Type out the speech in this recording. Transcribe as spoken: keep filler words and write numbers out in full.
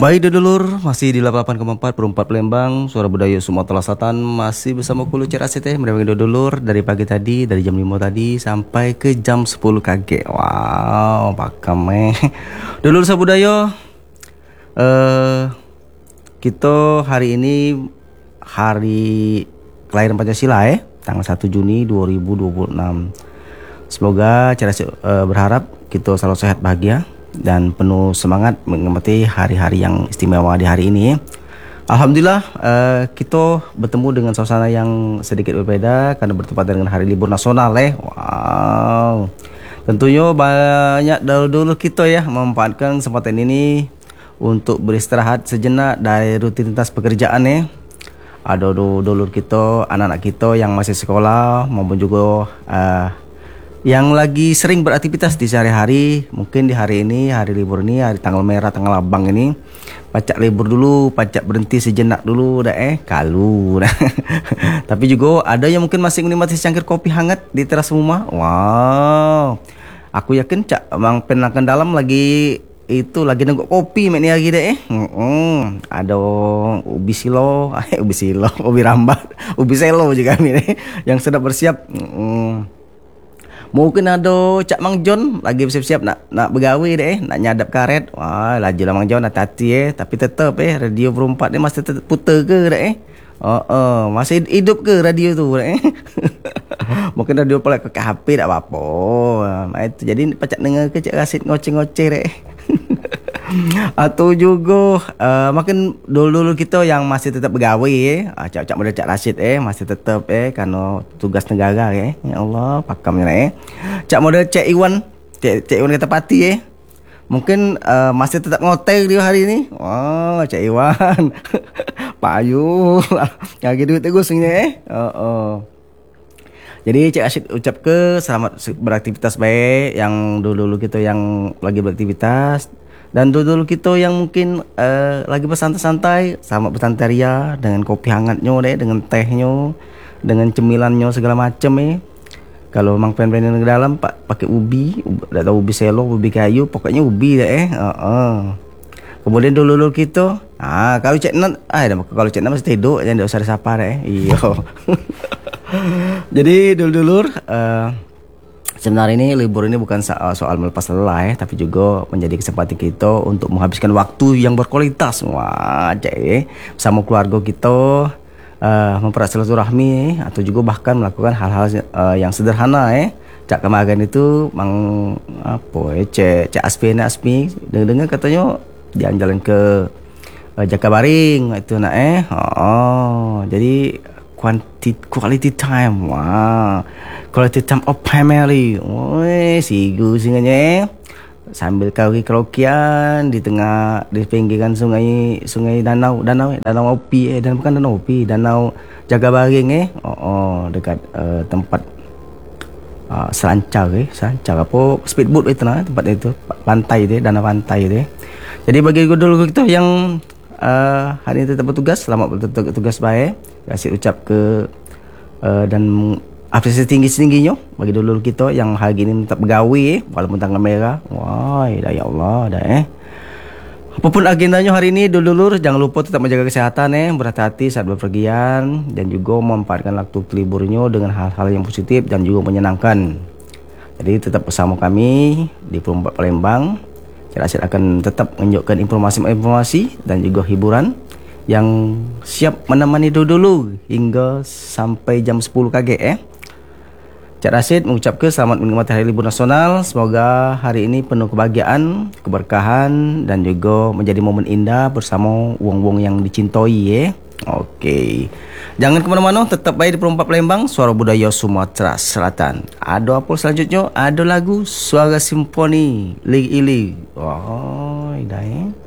Baik dulur, masih di delapan koma empat per empat Palembang, Suara Budaya Sumatera Selatan. Masih bersama Kulu Cerasit eh Menemani dulur dari pagi tadi, dari jam lima tadi sampai ke jam sepuluh kage. Wow, pakam eh Dulur Sabudaya, eh kita hari ini hari kelahiran Pancasila eh tanggal satu Juni dua ribu dua puluh enam. Semoga Cerasit eh, berharap kita selalu sehat, bahagia dan penuh semangat menikmati hari-hari yang istimewa di hari ini. Alhamdulillah uh, kita bertemu dengan suasana yang sedikit berbeda karena bertepatan dengan hari libur nasional eh. Wow. Tentunya banyak dulur-dulur kita ya memanfaatkan kesempatan ini untuk beristirahat sejenak dari rutinitas pekerjaan eh. Ada dulur kita, anak-anak kita yang masih sekolah maupun juga uh, yang lagi sering beraktivitas di sehari-hari. Mungkin di hari ini, hari libur ini, hari tanggal merah, tanggal abang ini, pacak libur dulu, pacak berhenti sejenak dulu dah eh, kalu dah. Tapi juga ada yang mungkin masih menikmati secangkir kopi hangat di teras rumah. Wow, aku yakin cak Bang Pen akan dalam lagi itu lagi nenggok kopi mek ni hari dah eh. Mm-mm. Ada ubi silo, ubi silo, ubi rambat, ubi selo juga ni eh, yang sedang bersiap. Mm-mm. Mungkin ada Cak Mang John lagi bersiap-siap nak nak bergawe deh eh, nak nyadap karet. Wah, laju lah Mang John, hati-hati eh. Tapi tetap eh radio perempat ni masih tetap putar ke dah eh. Oh, oh, masih hidup ke radio tu dah eh. Mungkin radio pula ke H P tak apa-apa. Ha, itu jadi pacak dengar ke Cak Rasid ngoceh-ngoceh dah eh. Atau juga uh, makin dulu-dulu kita yang masih tetap bergawe eh, uh, cak-cak model Cak Rasid eh masih tetap eh kerana tugas negara eh. Ya Allah, pakamnya eh. Cak model Cak Iwan, Cak, Cak Iwan kata pati eh. Mungkin uh, masih tetap ngotel dia hari ni. Wah, oh, Cak Iwan. Payu. Lagi duit tegus ni eh. Oh, oh. Jadi Cak Rasid ucap ke selamat beraktivitas baik yang dulu-dulu kita yang lagi beraktivitas. Dan dulu-dulu kita yang mungkin uh, lagi bersantai-santai, sama bersantai ria dengan kopi hangatnya deh, dengan tehnya, dengan cemilannya segala macam eh. Kalau Mang Pen-pen ke dalam pak pakai ubi, tak tahu ubi selo, ubi kayu, pokoknya ubi dah eh. Uh -uh. Kemudian dulu-dulu kita, ah kalau Cik Nan, ah kalau Cik Nan masih tidur, jangan usah disapa dah eh. Iyo. Jadi dulu-dulu uh, sebenarnya ini libur ini bukan soal melepas lelah eh, tapi juga menjadi kesempatan kita untuk menghabiskan waktu yang berkualitas. Wah, cek bersama keluarga kita, uh, mempererat silaturahmi eh, atau juga bahkan melakukan hal-hal uh, yang sederhana eh. Cak kemarin itu mang apa eh cek cak Aspi nak Aspi dengar-dengar katanya jalan-jalan ke uh, Jakabaring itu nak eh. Oh, jadi quality quality time. Wah, quality time of family. Oi, sigu singanya eh. Sambil karaoke-karaokean di tengah di pinggiran sungai sungai danau danau danau Opi eh dan bukan danau Opi, danau Jakabaring eh. Oh, oh dekat uh, tempat uh, selancar eh, selancar apa speedboat itu nah tempat itu pantai dia, danau pantai dia. Jadi bagi dulu kita yang Uh, hari ini tetap bertugas, selamat bertugas baik. Kasih ucap ke uh, dan apresiasi tinggi-tingginya bagi dulu kita yang hari ini tetap bergawe eh, walaupun tanggal merah. Wah, dah ya Allah dah eh. Apapun agendanya hari ini dulu jangan lupa tetap menjaga kesehatan eh, berhati-hati saat berpergian dan juga memanfaatkan waktu liburnya dengan hal-hal yang positif dan juga menyenangkan. Jadi tetap bersama kami di Perempat Palembang. Cak Rasid akan tetap menunjukkan informasi-informasi dan juga hiburan yang siap menemani dulu hingga sampai jam sepuluh kage eh. Cak Rasid mengucapkan selamat menikmati hari libur nasional. Semoga hari ini penuh kebahagiaan, keberkahan dan juga menjadi momen indah bersama wong-wong yang dicintai eh. Okey. Jangan ke mana-mana, tetap baik di Perempat Palembang, Suara Budaya Sumatera Selatan. Ada apa selanjutnya? Ada lagu Suara Simfoni Lig Ili. Oh, dah eh.